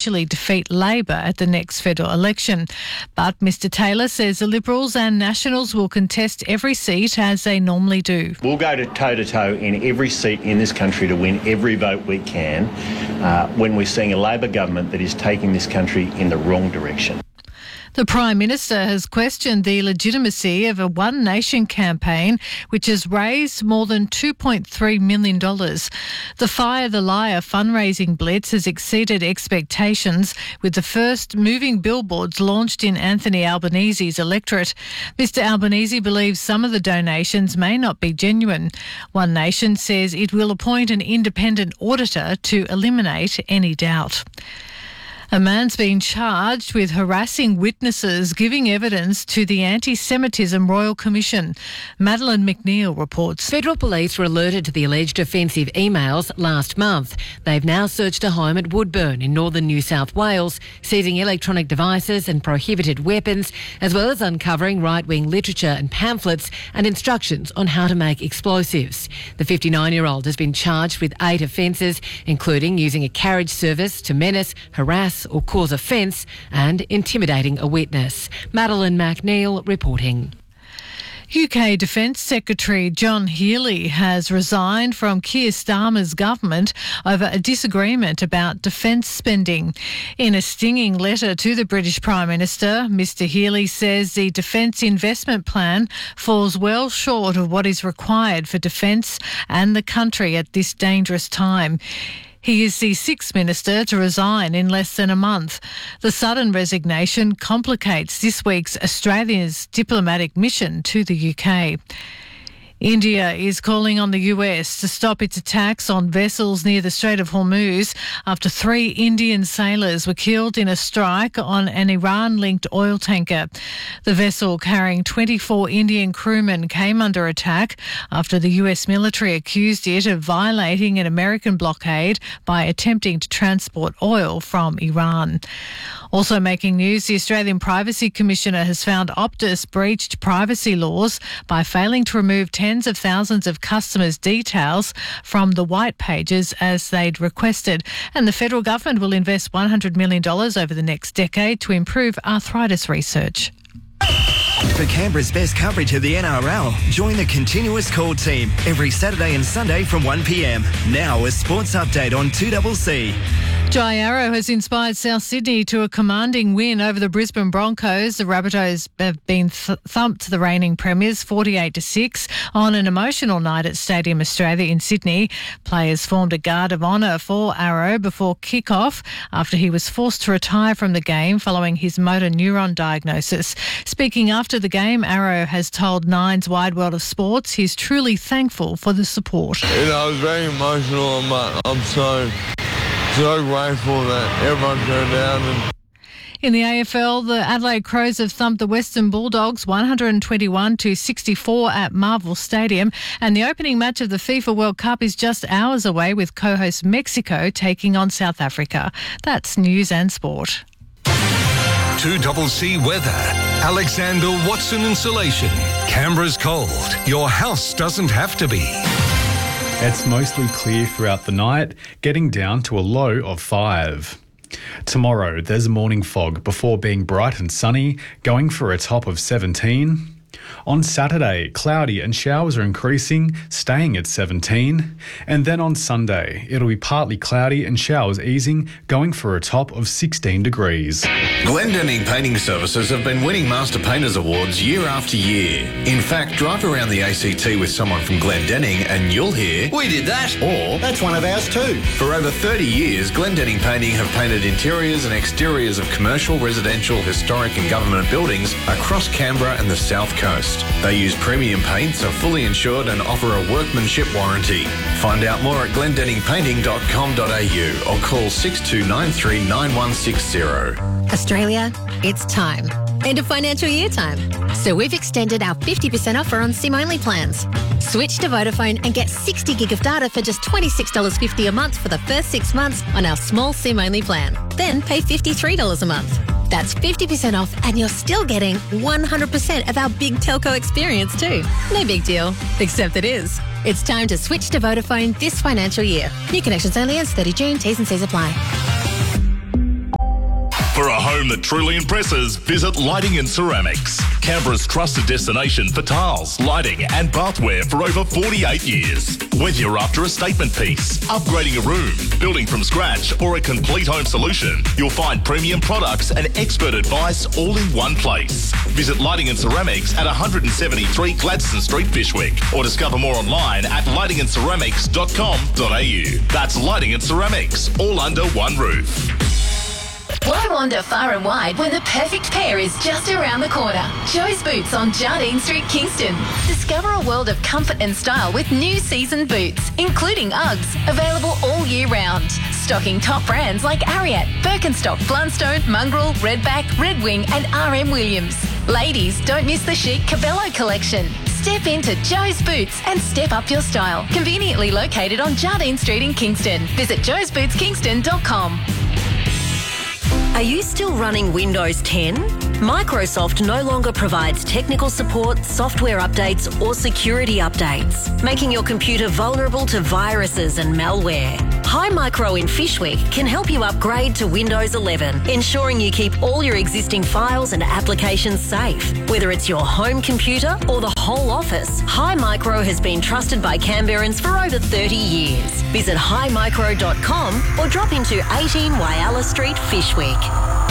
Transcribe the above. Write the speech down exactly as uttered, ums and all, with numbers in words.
potentially defeat Labor at the next federal election. But Mr Taylor says the Liberals and Nationals will contest every seat as they normally do. We'll go to toe-to-toe in every seat in this country to win every vote we can uh, when we're seeing a Labor government that is taking this country in the wrong direction. The Prime Minister has questioned the legitimacy of a One Nation campaign which has raised more than two point three million dollars. The Fire the Liar fundraising blitz has exceeded expectations, with the first moving billboards launched in Anthony Albanese's electorate. Mr Albanese believes some of the donations may not be genuine. One Nation says it will appoint an independent auditor to eliminate any doubt. A man's been charged with harassing witnesses giving evidence to the Anti-Semitism Royal Commission. Madeline McNeil reports. Federal police were alerted to the alleged offensive emails last month. They've now searched a home at Woodburn in northern New South Wales, seizing electronic devices and prohibited weapons, as well as uncovering right-wing literature and pamphlets and instructions on how to make explosives. The fifty-nine-year-old has been charged with eight offences, including using a carriage service to menace, harass or cause offence and intimidating a witness. Madeline McNeil reporting. U K Defence Secretary John Healey has resigned from Keir Starmer's government over a disagreement about defence spending. In a stinging letter to the British Prime Minister, Mr Healey says the defence investment plan falls well short of what is required for defence and the country at this dangerous time. He is the sixth minister to resign in less than a month. The sudden resignation complicates this week's Australia's diplomatic mission to the U K. India is calling on the U S to stop its attacks on vessels near the Strait of Hormuz after three Indian sailors were killed in a strike on an Iran-linked oil tanker. The vessel carrying twenty-four Indian crewmen came under attack after the U S military accused it of violating an American blockade by attempting to transport oil from Iran. Also making news, the Australian Privacy Commissioner has found Optus breached privacy laws by failing to remove tens of thousands of customers' details from the white pages as they'd requested. And the federal government will invest one hundred million dollars over the next decade to improve arthritis research. For Canberra's best coverage of the N R L, join the Continuous Call team every Saturday and Sunday from one p m. Now a sports update on two C C. Jai Arrow has inspired South Sydney to a commanding win over the Brisbane Broncos. The Rabbitohs have been th- thumped the reigning premiers forty-eight to six on an emotional night at Stadium Australia in Sydney. Players formed a guard of honour for Arrow before kick-off after he was forced to retire from the game following his motor neuron diagnosis. Speaking after the game, Arrow has told Nine's Wide World of Sports he's truly thankful for the support. You know, I was very emotional, but I'm so... so grateful that everyone turned down. And in the A F L, the Adelaide Crows have thumped the Western Bulldogs one hundred twenty-one to sixty-four at Marvel Stadium, and the opening match of the FIFA World Cup is just hours away, with co-host Mexico taking on South Africa. That's news and sport. two C C weather. Alexander Watson Insulation. Canberra's cold. Your house doesn't have to be. It's mostly clear throughout the night, getting down to a low of five. Tomorrow, there's a morning fog before being bright and sunny, going for a top of seventeen. On Saturday, cloudy and showers are increasing, staying at seventeen. And then on Sunday, it'll be partly cloudy and showers easing, going for a top of sixteen degrees. Glendenning Painting Services have been winning Master Painters Awards year after year. In fact, drive around the A C T with someone from Glendenning and you'll hear, "We did that," or "That's one of ours too." For over thirty years, Glendenning Painting have painted interiors and exteriors of commercial, residential, historic and government buildings across Canberra and the South Coast. They use premium paints, are fully insured and offer a workmanship warranty. Find out more at glendenning painting dot com dot a u or call six two nine three nine one six zero. Australia, it's time. End of financial year time. So we've extended our fifty percent offer on SIM-only plans. Switch to Vodafone and get sixty gig of data for just twenty-six dollars fifty a month for the first six months on our small SIM-only plan. Then pay fifty-three dollars a month. That's fifty percent off and you're still getting one hundred percent of our big telco experience too. No big deal, except it is. It's time to switch to Vodafone this financial year. New connections only as thirty June. T's and C's apply. home that truly impresses, visit Lighting and Ceramics. Canberra's trusted destination for tiles, lighting and bathware for over forty-eight years. Whether you're after a statement piece, upgrading a room, building from scratch or a complete home solution, you'll find premium products and expert advice all in one place. Visit Lighting and Ceramics at one seventy-three Gladstone Street, Fishwick, or discover more online at lighting and ceramics dot com dot a u. That's Lighting and Ceramics, all under one roof. Why wander far and wide when the perfect pair is just around the corner? Joe's Boots on Jardine Street, Kingston. Discover a world of comfort and style with new season boots, including Uggs, available all year round. Stocking top brands like Ariat, Birkenstock, Blundstone, Mongrel, Redback, Red Wing and R M Williams. Ladies, don't miss the chic Cabello collection. Step into Joe's Boots and step up your style. Conveniently located on Jardine Street in Kingston. Visit joes boots kingston dot com. Are you still running Windows ten? Microsoft no longer provides technical support, software updates or security updates, making your computer vulnerable to viruses and malware. Hi Micro in Fishwick can help you upgrade to Windows eleven, ensuring you keep all your existing files and applications safe. Whether it's your home computer or the whole office, Hi Micro has been trusted by Canberrans for over thirty years. Visit hi micro dot com or drop into eighteen Whyalla Street, Fishwick.